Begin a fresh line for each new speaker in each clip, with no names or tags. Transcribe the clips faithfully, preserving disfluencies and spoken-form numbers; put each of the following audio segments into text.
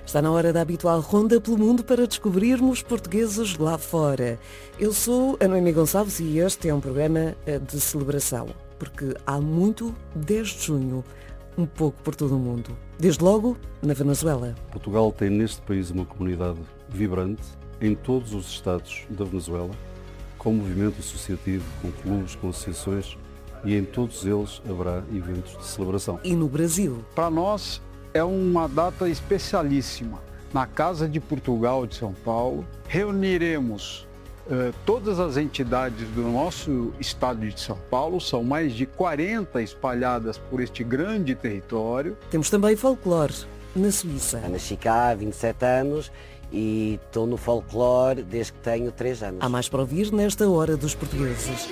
Está na hora da habitual ronda pelo mundo para descobrirmos portugueses lá fora. Eu sou a Noemi Gonçalves e este é um programa de celebração, porque há muito dez de junho, um pouco por todo o mundo. Desde logo, na Venezuela.
Portugal tem neste país uma comunidade vibrante em todos os estados da Venezuela, com movimento associativo, com clubes, com associações, e em todos eles haverá eventos de celebração.
E no Brasil?
Para nós é uma data especialíssima. Na Casa de Portugal de São Paulo, reuniremos eh, todas as entidades do nosso estado de São Paulo, são mais de quarenta espalhadas por este grande território.
Temos também folclore na Suíça.
Nasci cá há vinte e sete anos e estou no folclore desde que tenho três anos.
Há mais para ouvir nesta Hora dos Portugueses.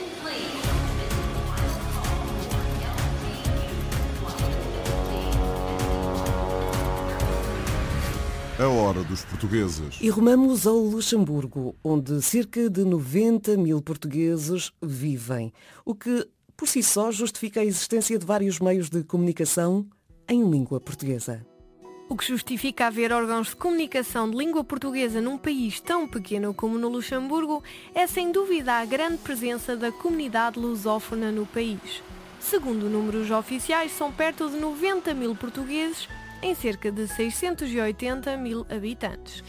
A Hora dos Portugueses.
E rumamos ao Luxemburgo, onde cerca de noventa mil portugueses vivem, o que por si só justifica a existência de vários meios de comunicação em língua portuguesa.
O que justifica haver órgãos de comunicação de língua portuguesa num país tão pequeno como no Luxemburgo é sem dúvida a grande presença da comunidade lusófona no país. Segundo números oficiais, são perto de noventa mil portugueses em cerca de seiscentos e oitenta mil habitantes.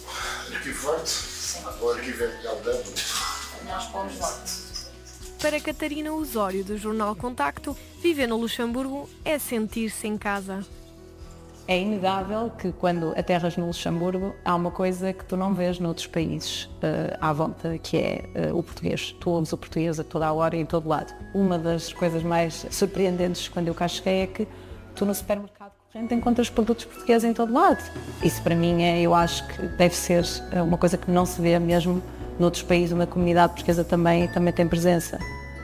Para Catarina Osório, do Jornal Contacto, viver no Luxemburgo é sentir-se em casa.
É inegável que quando aterras no Luxemburgo há uma coisa que tu não vês noutros países uh, à volta, que é uh, o português. Tu ouves o português a toda a hora e em todo lado. Uma das coisas mais surpreendentes quando eu cá cheguei é que tu no supermercado corrente encontras produtos portugueses em todo lado. Isso para mim é, eu acho que deve ser uma coisa que não se vê mesmo noutros países, uma comunidade portuguesa também, também tem presença.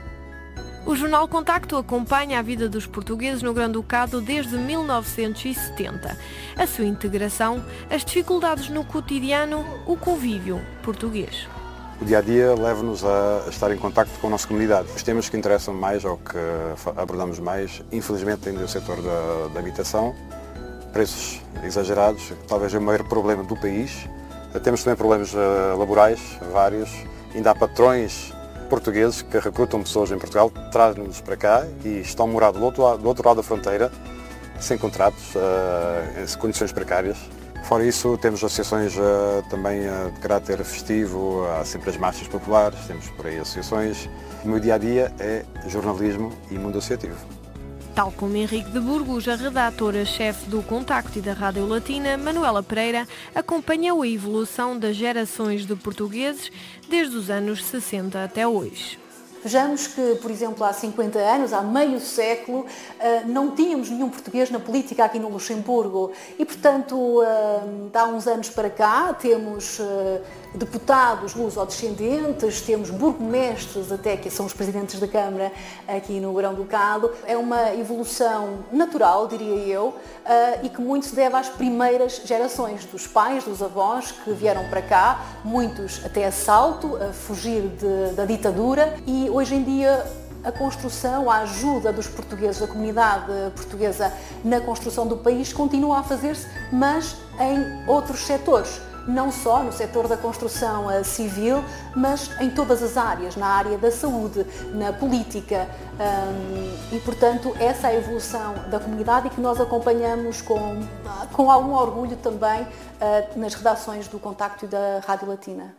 O Jornal Contacto acompanha a vida dos portugueses no Grão-Ducado desde mil novecentos e setenta. A sua integração, as dificuldades no cotidiano, o convívio português.
O dia-a-dia leva-nos a estar em contacto com a nossa comunidade. Os temas que interessam mais ou que abordamos mais, infelizmente, ainda é o setor da, da habitação, preços exagerados, talvez é o maior problema do país. Temos também problemas uh, laborais, vários. Ainda há patrões portugueses que recrutam pessoas em Portugal, trazem-nos para cá e estão morados do outro lado, do outro lado da fronteira, sem contratos, uh, em condições precárias. Fora isso, temos associações uh, também uh, de caráter festivo, há sempre as marchas populares, temos por aí associações. O meu dia-a-dia é jornalismo e mundo associativo.
Tal como Henrique de Burgos, a redatora-chefe do Contacto e da Rádio Latina, Manuela Pereira, acompanhou a evolução das gerações de portugueses desde os anos sessenta até hoje.
Vejamos que, por exemplo, há cinquenta anos, há meio século, não tínhamos nenhum português na política aqui no Luxemburgo e, portanto, há uns anos para cá temos deputados luso-descendentes, temos burgomestres até, que são os presidentes da Câmara aqui no Grão-Ducado. É uma evolução natural, diria eu, e que muito se deve às primeiras gerações dos pais, dos avós que vieram para cá, muitos até a salto, a fugir de, da ditadura, e hoje em dia a construção, a ajuda dos portugueses, da comunidade portuguesa na construção do país continua a fazer-se, mas em outros setores. Não só no setor da construção uh, civil, mas em todas as áreas, na área da saúde, na política. Um, e, portanto, essa é a evolução da comunidade e que nós acompanhamos com, com algum orgulho também uh, nas redações do Contacto e da Rádio Latina.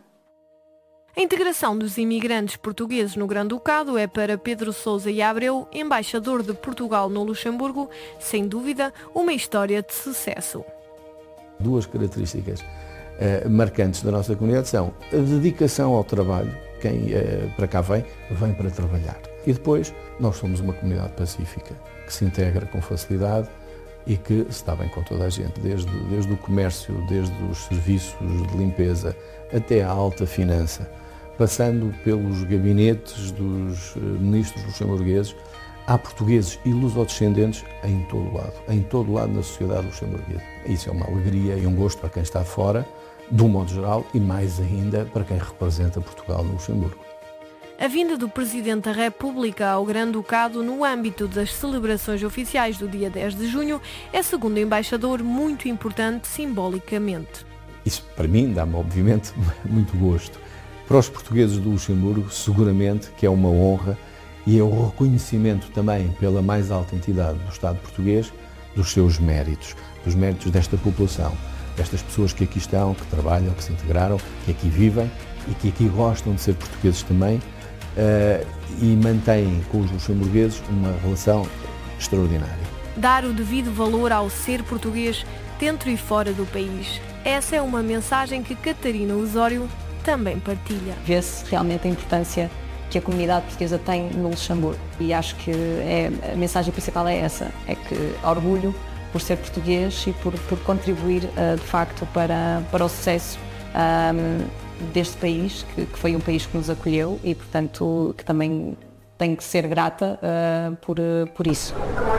A integração dos imigrantes portugueses no Grão-Ducado é para Pedro Sousa e Abreu, embaixador de Portugal no Luxemburgo, sem dúvida, uma história de sucesso.
Duas características Uh, marcantes da nossa comunidade são a dedicação ao trabalho. Quem uh, para cá vem, vem para trabalhar. E depois, nós somos uma comunidade pacífica, que se integra com facilidade e que se dá bem com toda a gente, desde, desde o comércio, desde os serviços de limpeza, até à alta finança, passando pelos gabinetes dos uh, ministros luxemburgueses. Há portugueses e lusodescendentes em todo lado, em todo lado na sociedade luxemburguesa. Isso é uma alegria e um gosto para quem está fora, de um modo geral, e mais ainda para quem representa Portugal no Luxemburgo.
A vinda do Presidente da República ao Grande-Ducado no âmbito das celebrações oficiais do dia dez de junho é, segundo o embaixador, muito importante simbolicamente.
Isso para mim dá-me obviamente muito gosto. Para os portugueses do Luxemburgo, seguramente que é uma honra e é o reconhecimento também pela mais alta entidade do Estado português dos seus méritos, dos méritos desta população, destas pessoas que aqui estão, que trabalham, que se integraram, que aqui vivem e que aqui gostam de ser portugueses também. Uh, e mantém com os luxemburgueses uma relação extraordinária.
Dar o devido valor ao ser português dentro e fora do país. Essa é uma mensagem que Catarina Osório também partilha.
Vê-se realmente a importância que a comunidade portuguesa tem no Luxemburgo e acho que é, a mensagem principal é essa, é que orgulho por ser português e por, por contribuir uh, de facto para, para o sucesso um, deste país, que, que foi um país que nos acolheu e, portanto, que também tenho que ser grata uh, por, uh, por isso.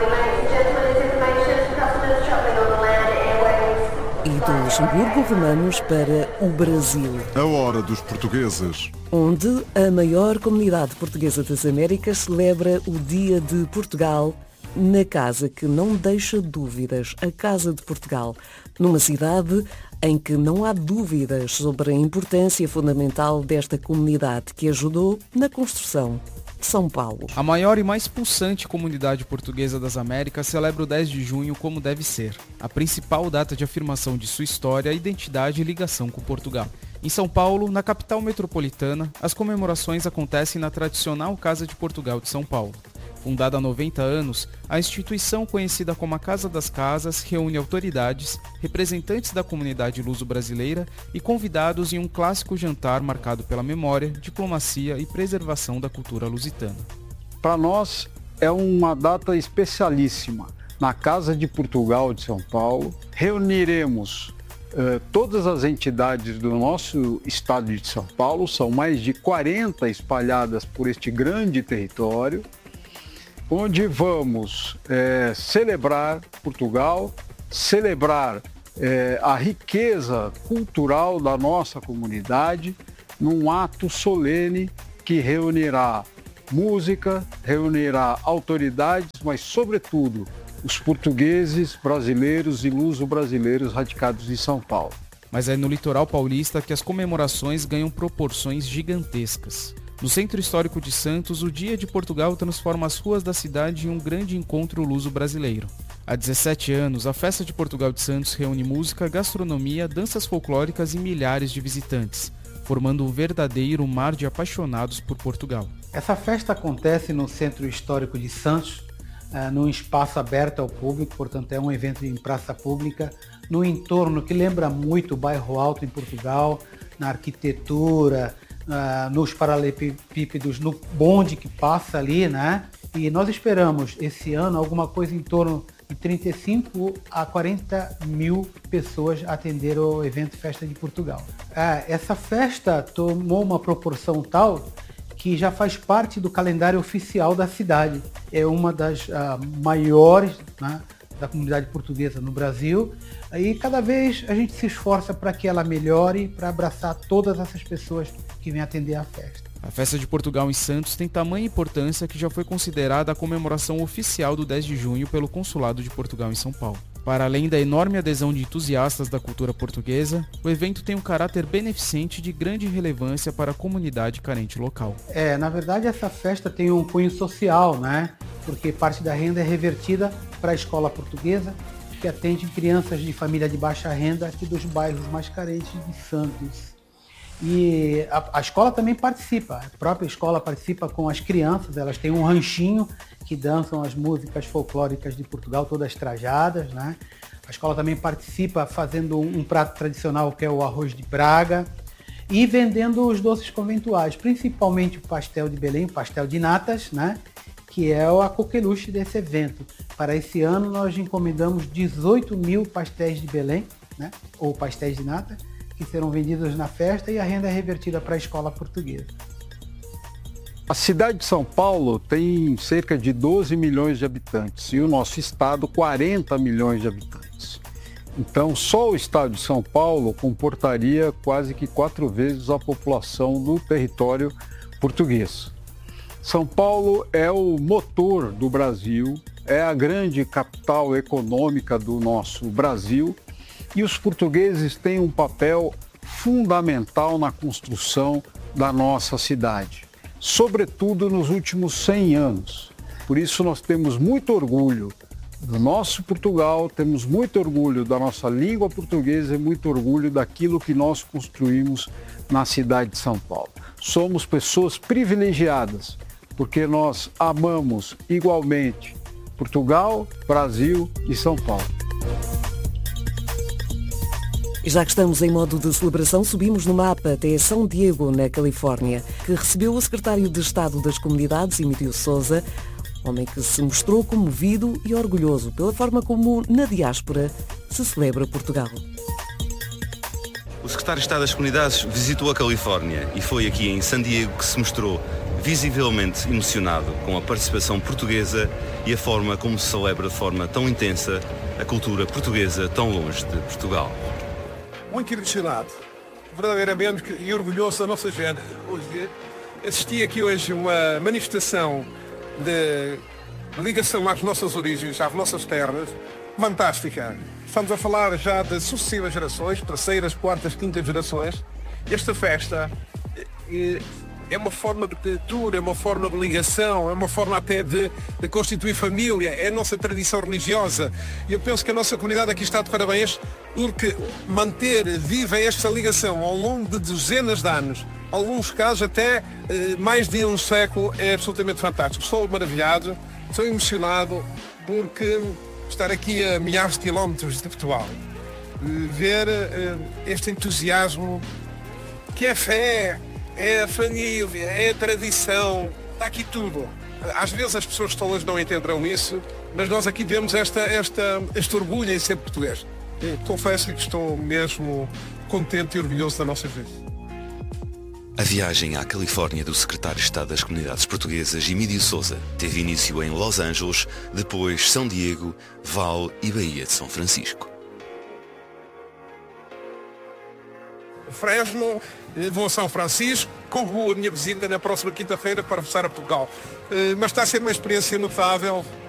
E do Luxemburgo vamos para o Brasil.
A hora dos portugueses.
Onde a maior comunidade portuguesa das Américas celebra o Dia de Portugal na casa que não deixa dúvidas, a Casa de Portugal, numa cidade em que não há dúvidas sobre a importância fundamental desta comunidade que ajudou na construção de São Paulo.
A maior e mais pulsante comunidade portuguesa das Américas celebra o dez de junho como deve ser, a principal data de afirmação de sua história, identidade e ligação com Portugal. Em São Paulo, na capital metropolitana, as comemorações acontecem na tradicional Casa de Portugal de São Paulo. Fundada há noventa anos, a instituição conhecida como a Casa das Casas reúne autoridades, representantes da comunidade luso-brasileira e convidados em um clássico jantar marcado pela memória, diplomacia e preservação da cultura lusitana.
Para nós é uma data especialíssima. Na Casa de Portugal de São Paulo, reuniremos eh, todas as entidades do nosso estado de São Paulo, são mais de quarenta espalhadas por este grande território, onde vamos é, celebrar Portugal, celebrar é, a riqueza cultural da nossa comunidade, num ato solene que reunirá música, reunirá autoridades, mas, sobretudo, os portugueses, brasileiros e luso-brasileiros radicados em São Paulo.
Mas é no litoral paulista que as comemorações ganham proporções gigantescas. No Centro Histórico de Santos, o Dia de Portugal transforma as ruas da cidade em um grande encontro luso-brasileiro. Há dezessete anos, a Festa de Portugal de Santos reúne música, gastronomia, danças folclóricas e milhares de visitantes, formando um verdadeiro mar de apaixonados por Portugal.
Essa festa acontece no Centro Histórico de Santos, uh, num espaço aberto ao público, portanto é um evento em praça pública, no entorno que lembra muito o Bairro Alto em Portugal, na arquitetura, Uh, nos paralelepípedos, no bonde que passa ali, né? E nós esperamos esse ano alguma coisa em torno de trinta e cinco a quarenta mil pessoas atender ao evento Festa de Portugal. Uh, essa festa tomou uma proporção tal que já faz parte do calendário oficial da cidade. É uma das uh, maiores, né, da comunidade portuguesa no Brasil, e cada vez a gente se esforça para que ela melhore, para abraçar todas essas pessoas que vêm atender a festa.
A Festa de Portugal em Santos tem tamanha importância que já foi considerada a comemoração oficial do dez de junho pelo Consulado de Portugal em São Paulo. Para além da enorme adesão de entusiastas da cultura portuguesa, o evento tem um caráter beneficente de grande relevância para a comunidade carente local.
É, na verdade essa festa tem um cunho social, né? Porque parte da renda é revertida para a escola portuguesa, que atende crianças de família de baixa renda aqui dos bairros mais carentes de Santos. E a, a escola também participa, a própria escola participa com as crianças, elas têm um ranchinho que dançam as músicas folclóricas de Portugal, todas trajadas, né? A escola também participa fazendo um, um prato tradicional que é o arroz de Braga e vendendo os doces conventuais, principalmente o pastel de Belém, o pastel de natas, né? Que é a coqueluche desse evento. Para esse ano nós encomendamos dezoito mil pastéis de Belém, né? Ou pastéis de nata, que serão vendidos na festa e a renda é revertida para a escola portuguesa.
A cidade de São Paulo tem cerca de doze milhões de habitantes e o nosso estado quarenta milhões de habitantes. Então, só o estado de São Paulo comportaria quase que quatro vezes a população do território português. São Paulo é o motor do Brasil, é a grande capital econômica do nosso Brasil e os portugueses têm um papel fundamental na construção da nossa cidade, sobretudo nos últimos cem anos. Por isso nós temos muito orgulho do nosso Portugal, temos muito orgulho da nossa língua portuguesa e muito orgulho daquilo que nós construímos na cidade de São Paulo. Somos pessoas privilegiadas, porque nós amamos igualmente Portugal, Brasil e São Paulo.
E já que estamos em modo de celebração, subimos no mapa até São Diego, na Califórnia, que recebeu o secretário de Estado das Comunidades, Emílio Sousa, homem que se mostrou comovido e orgulhoso pela forma como, na diáspora, se celebra Portugal.
O secretário de Estado das Comunidades visitou a Califórnia e foi aqui em San Diego que se mostrou visivelmente emocionado com a participação portuguesa e a forma como se celebra de forma tão intensa a cultura portuguesa tão longe de Portugal.
Muito emocionado, verdadeiramente, e orgulhoso da nossa gente. Hoje, assisti aqui hoje uma manifestação de ligação às nossas origens, às nossas terras, fantástica. Estamos a falar já de sucessivas gerações, terceiras, quartas, quintas gerações. Esta festa é uma forma de cultura, é uma forma de ligação, é uma forma até de, de constituir família, é a nossa tradição religiosa. E eu penso que a nossa comunidade aqui está de parabéns porque manter viva esta ligação ao longo de dezenas de anos, em alguns casos até eh, mais de um século, é absolutamente fantástico. Estou maravilhado, estou emocionado porque estar aqui a milhares de quilómetros de Portugal, ver eh, este entusiasmo que é fé, é a família, é a tradição, está aqui tudo. Às vezes as pessoas todas não entenderão isso, mas nós aqui vemos esta, esta, este orgulho em ser português. E confesso que estou mesmo contente e orgulhoso da nossa vez.
A viagem à Califórnia do secretário de Estado das Comunidades Portuguesas, Emílio Sousa, teve início em Los Angeles, depois São Diego, Val e Baía de São Francisco.
Fresno, vou a São Francisco, concluo a minha visita na próxima quinta-feira para regressar a Portugal. Mas está a ser uma experiência notável,